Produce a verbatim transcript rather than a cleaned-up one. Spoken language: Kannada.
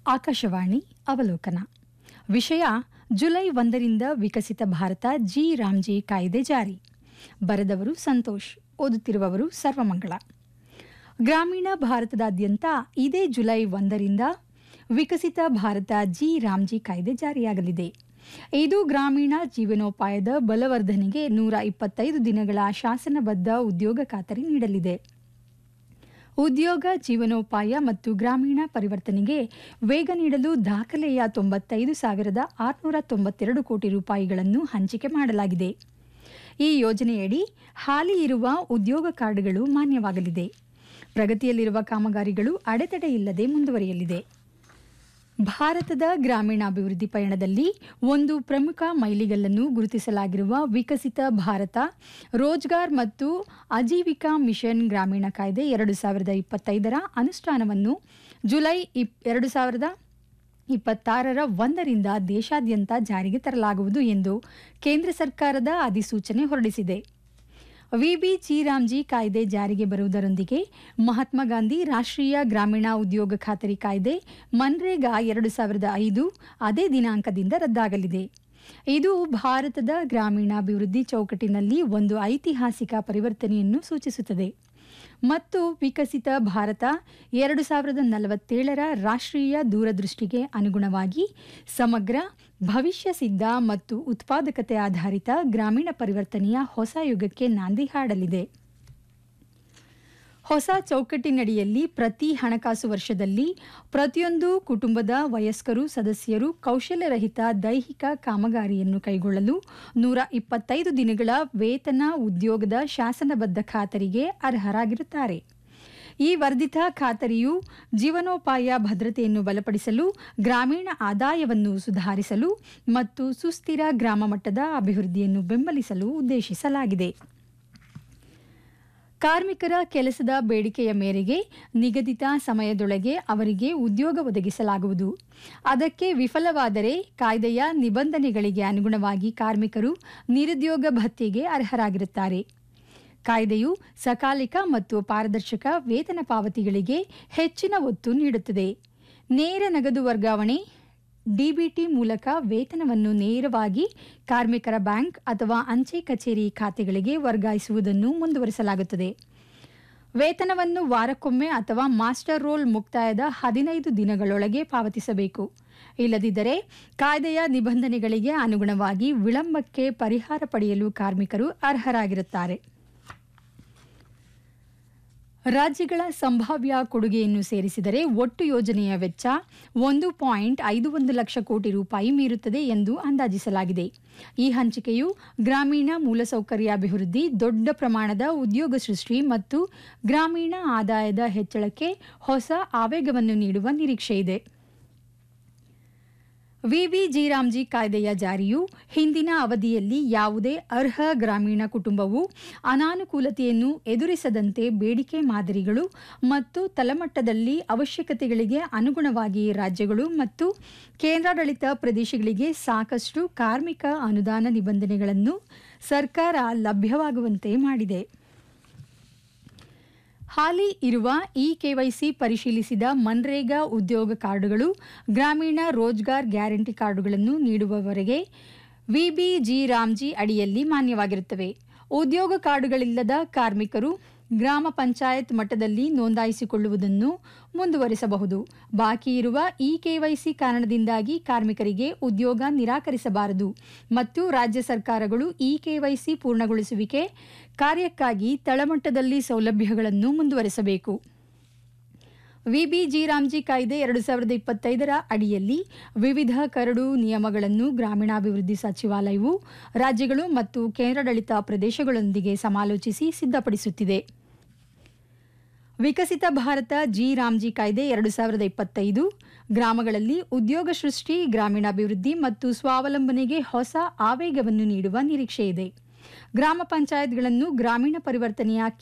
ಆಕಾಶವಾಣಿ ಅವಲೋಕನ. ವಿಷಯ ಜುಲೈ ಒಂದರಿಂದ ವಿಕಸಿತ ಭಾರತ ಜಿ ರಾಮ್ಜಿ ಕಾಯ್ದೆ ಜಾರಿ. ಬರೆದವರು ಸಂತೋಷ್, ಓದುತ್ತಿರುವವರು ಸರ್ವಮಂಗಳ. ಗ್ರಾಮೀಣ ಭಾರತದಾದ್ಯಂತ ಇದೇ ಜುಲೈ ಒಂದರಿಂದ ವಿಕಸಿತ ಭಾರತ ಜಿ ರಾಮ್ಜಿ ಕಾಯ್ದೆ ಜಾರಿಯಾಗಲಿದೆ. ಇದು ಗ್ರಾಮೀಣ ಜೀವನೋಪಾಯದ ಬಲವರ್ಧನೆಗೆ ನೂರ ಇಪ್ಪತ್ತೈದು ದಿನಗಳ ಶಾಸನಬದ್ಧ ಉದ್ಯೋಗ ಖಾತರಿ ನೀಡಲಿದೆ. ಉದ್ಯೋಗ, ಜೀವನೋಪಾಯ ಮತ್ತು ಗ್ರಾಮೀಣ ಪರಿವರ್ತನೆಗೆ ವೇಗ ನೀಡಲು ದಾಖಲೆಯ ತೊಂಬತ್ತೈದು ಸಾವಿರದ ಆರುನೂರ ತೊಂಬತ್ತೆರಡು ಕೋಟಿ ರೂಪಾಯಿಗಳನ್ನು ಹಂಚಿಕೆ ಮಾಡಲಾಗಿದೆ. ಈ ಯೋಜನೆಯಡಿ ಹಾಲಿ ಇರುವ ಉದ್ಯೋಗ ಕಾರ್ಡ್ಗಳು ಮಾನ್ಯವಾಗಲಿದೆ. ಪ್ರಗತಿಯಲ್ಲಿರುವ ಕಾಮಗಾರಿಗಳು ಅಡೆತಡೆಯಿಲ್ಲದೆ ಮುಂದುವರಿಯಲಿದೆ. ಭಾರತದ ಗ್ರಾಮೀಣಾಭಿವೃದ್ಧಿ ಪಯಣದಲ್ಲಿ ಒಂದು ಪ್ರಮುಖ ಮೈಲಿಗಲ್ಲನ್ನು ಗುರುತಿಸಲಾಗಿರುವ ವಿಕಸಿತ ಭಾರತ ರೋಜ್ಗಾರ್ ಮತ್ತು ಆಜೀವಿಕಾ ಮಿಷನ್ ಗ್ರಾಮೀಣ ಕಾಯ್ದೆ ಎರಡು ಸಾವಿರದ ಇಪ್ಪತ್ತೈದರ ಅನುಷ್ಠಾನವನ್ನು ಜುಲೈ ಇಪ್ ಎರಡು ಸಾವಿರದ ಇಪ್ಪತ್ತಾರರ ಒಂದರಿಂದ ದೇಶಾದ್ಯಂತ ಜಾರಿಗೆ ತರಲಾಗುವುದು ಎಂದು ಕೇಂದ್ರ ಸರ್ಕಾರದ ಅಧಿಸೂಚನೆ ಹೊರಡಿಸಿದೆ. ವಿಬಿ ಜಿ ರಾಮ್ಜಿ ಕಾಯ್ದೆ ಜಾರಿಗೆ ಬರುವುದರೊಂದಿಗೆ ಮಹಾತ್ಮ ಗಾಂಧಿ ರಾಷ್ಟ್ರೀಯ ಗ್ರಾಮೀಣ ಉದ್ಯೋಗ ಖಾತರಿ ಕಾಯ್ದೆ ಮನ್ರೇಗಾ ಎರಡು ಸಾವಿರದ ಐದು ಅದೇ ದಿನಾಂಕದಿಂದ ರದ್ದಾಗಲಿದೆ. ಇದು ಭಾರತದ ಗ್ರಾಮೀಣಾಭಿವೃದ್ಧಿ ಚೌಕಟ್ಟಿನಲ್ಲಿ ಒಂದು ಐತಿಹಾಸಿಕ ಪರಿವರ್ತನೆಯನ್ನು ಸೂಚಿಸುತ್ತದೆ ಮತ್ತು ವಿಕಸಿತ ಭಾರತ ಎರಡು ಸಾವಿರದ ನಲವತ್ತೇಳರ ರಾಷ್ಟ್ರೀಯ ದೂರದೃಷ್ಟಿಗೆ ಅನುಗುಣವಾಗಿ ಸಮಗ್ರ, ಭವಿಷ್ಯ ಸಿದ್ಧ ಮತ್ತು ಉತ್ಪಾದಕತೆ ಆಧಾರಿತ ಗ್ರಾಮೀಣ ಪರಿವರ್ತನೆಯ ಹೊಸ ಯುಗಕ್ಕೆ ನಾಂದಿ ಹಾಡಲಿದೆ. ಹೊಸ ಚೌಕಟ್ಟಿನಡಿಯಲ್ಲಿ ಪ್ರತಿ ಹಣಕಾಸು ವರ್ಷದಲ್ಲಿ ಪ್ರತಿಯೊಂದು ಕುಟುಂಬದ ವಯಸ್ಕರು ಸದಸ್ಯರು ಕೌಶಲ್ಯರಹಿತ ದೈಹಿಕ ಕಾಮಗಾರಿಯನ್ನು ಕೈಗೊಳ್ಳಲು ನೂರ ಇಪ್ಪತ್ತೈದು ದಿನಗಳ ವೇತನ ಉದ್ಯೋಗದ ಶಾಸನಬದ್ಧ ಖಾತರಿಗೆ ಅರ್ಹರಾಗಿರುತ್ತಾರೆ. ಈ ವರ್ಧಿತ ಖಾತರಿಯು ಜೀವನೋಪಾಯ ಭದ್ರತೆಯನ್ನು ಬಲಪಡಿಸಲು, ಗ್ರಾಮೀಣ ಆದಾಯವನ್ನು ಸುಧಾರಿಸಲು ಮತ್ತು ಸುಸ್ಥಿರ ಗ್ರಾಮ ಮಟ್ಟದ ಅಭಿವೃದ್ಧಿಯನ್ನು ಬೆಂಬಲಿಸಲು ಉದ್ದೇಶಿಸಲಾಗಿದೆ. ಕಾರ್ಮಿಕರ ಕೆಲಸದ ಬೇಡಿಕೆಯ ಮೇರೆಗೆ ನಿಗದಿತ ಸಮಯದೊಳಗೆ ಅವರಿಗೆ ಉದ್ಯೋಗ ಒದಗಿಸಲಾಗುವುದು. ಅದಕ್ಕೆ ವಿಫಲವಾದರೆ ಕಾಯ್ದೆಯ ನಿಬಂಧನೆಗಳಿಗೆ ಅನುಗುಣವಾಗಿ ಕಾರ್ಮಿಕರು ನಿರುದ್ಯೋಗ ಭತ್ಯೆಗೆ ಅರ್ಹರಾಗಿರುತ್ತಾರೆ. ಕಾಯ್ದೆಯು ಸಕಾಲಿಕ ಮತ್ತು ಪಾರದರ್ಶಕ ವೇತನ ಪಾವತಿಗಳಿಗೆ ಹೆಚ್ಚಿನ ಒತ್ತು ನೀಡುತ್ತದೆ. ನೇರ ನಗದು ವರ್ಗಾವಣೆ ಡಿಬಿಟಿ ಮೂಲಕ ವೇತನವನ್ನು ನೇರವಾಗಿ ಕಾರ್ಮಿಕರ ಬ್ಯಾಂಕ್ ಅಥವಾ ಅಂಚೆ ಕಚೇರಿ ಖಾತೆಗಳಿಗೆ ವರ್ಗಾಯಿಸುವುದನ್ನು ಮುಂದುವರಿಸಲಾಗುತ್ತದೆ. ವೇತನವನ್ನು ವಾರಕ್ಕೊಮ್ಮೆ ಅಥವಾ ಮಾಸ್ಟರ್ ರೋಲ್ ಮುಕ್ತಾಯದ ಹದಿನೈದು ದಿನಗಳೊಳಗೆ ಪಾವತಿಸಬೇಕು. ಇಲ್ಲದಿದ್ದರೆ ಕಾಯ್ದೆಯ ನಿಬಂಧನೆಗಳಿಗೆ ಅನುಗುಣವಾಗಿ ವಿಳಂಬಕ್ಕೆ ಪರಿಹಾರ ಪಡೆಯಲು ಕಾರ್ಮಿಕರು ಅರ್ಹರಾಗಿರುತ್ತಾರೆ. ರಾಜ್ಯಗಳ ಸಂಭಾವ್ಯ ಕೊಡುಗೆಯನ್ನು ಸೇರಿಸಿದರೆ ಒಟ್ಟು ಯೋಜನೆಯ ವೆಚ್ಚ ಒಂದು ಪಾಯಿಂಟ್ ಐದು ಒಂದು ಲಕ್ಷ ಕೋಟಿ ರೂಪಾಯಿ ಮೀರುತ್ತದೆ ಎಂದು ಅಂದಾಜಿಸಲಾಗಿದೆ. ಈ ಹಂಚಿಕೆಯು ಗ್ರಾಮೀಣ ಮೂಲಸೌಕರ್ಯಾಭಿವೃದ್ಧಿ, ದೊಡ್ಡ ಪ್ರಮಾಣದ ಉದ್ಯೋಗ ಸೃಷ್ಟಿ ಮತ್ತು ಗ್ರಾಮೀಣ ಆದಾಯದ ಹೆಚ್ಚಳಕ್ಕೆ ಹೊಸ ಆವೇಗವನ್ನು ನೀಡುವ ನಿರೀಕ್ಷೆಯಿದೆ. ವಿಬಿ ಜಿ ರಾಮ್ಜಿ ಕಾಯ್ದೆಯ ಜಾರಿಯು ಹಿಂದಿನ ಅವಧಿಯಲ್ಲಿ ಯಾವುದೇ ಅರ್ಹ ಗ್ರಾಮೀಣ ಕುಟುಂಬವು ಅನಾನುಕೂಲತೆಯನ್ನು ಎದುರಿಸದಂತೆ ಬೇಡಿಕೆ ಮಾದರಿಗಳು ಮತ್ತು ತಳಮಟ್ಟದಲ್ಲಿ ಅವಶ್ಯಕತೆಗಳಿಗೆ ಅನುಗುಣವಾಗಿ ರಾಜ್ಯಗಳು ಮತ್ತು ಕೇಂದ್ರಾಡಳಿತ ಪ್ರದೇಶಗಳಿಗೆ ಸಾಕಷ್ಟು ಕಾರ್ಮಿಕ ಅನುದಾನ ನಿಬಂಧನೆಗಳನ್ನು ಸರ್ಕಾರ ಲಭ್ಯವಾಗುವಂತೆ ಮಾಡಿದೆ. ಹಾಲಿ ಇರುವ ಇ ಕೆವೈಸಿ ಪರಿಶೀಲಿಸಿದ ಮನ್ರೇಗಾ ಉದ್ಯೋಗ ಕಾರ್ಡುಗಳು ಗ್ರಾಮೀಣ ರೋಜ್ಗಾರ್ ಗ್ಯಾರಂಟಿ ಕಾರ್ಡುಗಳನ್ನು ನೀಡುವವರೆಗೆ ವಿಬಿ ಜಿ ರಾಮ್ಜಿ ಅಡಿಯಲ್ಲಿ ಮಾನ್ಯವಾಗಿರುತ್ತವೆ. ಉದ್ಯೋಗ ಕಾರ್ಡುಗಳಿಲ್ಲದ ಕಾರ್ಮಿಕರು ಗ್ರಾಮ ಪಂಚಾಯತ್ ಮಟ್ಟದಲ್ಲಿ ನೋಂದಾಯಿಸಿಕೊಳ್ಳುವುದನ್ನು ಮುಂದುವರಿಸಬಹುದು. ಬಾಕಿ ಇರುವ ಇ ಕೆವೈಸಿ ಕಾರಣದಿಂದಾಗಿ ಕಾರ್ಮಿಕರಿಗೆ ಉದ್ಯೋಗ ನಿರಾಕರಿಸಬಾರದು ಮತ್ತು ರಾಜ್ಯ ಸರ್ಕಾರಗಳು ಇ ಕೆವೈಸಿ ಪೂರ್ಣಗೊಳಿಸುವಿಕೆ ಕಾರ್ಯಕ್ಕಾಗಿ ತಳಮಟ್ಟದಲ್ಲಿ ಸೌಲಭ್ಯಗಳನ್ನು ಮುಂದುವರಿಸಬೇಕು. ವಿಬಿ ಜಿ ರಾಮ್ಜಿ ಕಾಯ್ದೆ ಎರಡು ಸಾವಿರದ ಇಪ್ಪತ್ತೈದರ ಅಡಿಯಲ್ಲಿ ವಿವಿಧ ಕರಡು ನಿಯಮಗಳನ್ನು ಗ್ರಾಮೀಣಾಭಿವೃದ್ಧಿ ಸಚಿವಾಲಯವು ರಾಜ್ಯಗಳು ಮತ್ತು ಕೇಂದ್ರಾಡಳಿತ ಪ್ರದೇಶಗಳೊಂದಿಗೆ ಸಮಾಲೋಚಿಸಿ ಸಿದ್ಧಪಡಿಸುತ್ತಿದೆ. ವಿಕಸಿತ ಭಾರತ ಜಿ ರಾಮ್ಜಿ ಕಾಯ್ದೆ ಎರಡು ಸಾವಿರದ ಇಪ್ಪತ್ತೈದು ಗ್ರಾಮಗಳಲ್ಲಿ ಉದ್ಯೋಗ ಸೃಷ್ಟಿ, ಗ್ರಾಮೀಣಾಭಿವೃದ್ಧಿ ಮತ್ತು ಸ್ವಾವಲಂಬನೆಗೆ ಹೊಸ ಆವೇಗವನ್ನು ನೀಡುವ ನಿರೀಕ್ಷೆಯಿದೆ. ಗ್ರಾಮ ಪಂಚಾಯತ್ಗಳನ್ನು ಗ್ರಾಮೀಣ ಪರಿವರ್ತನೆಯ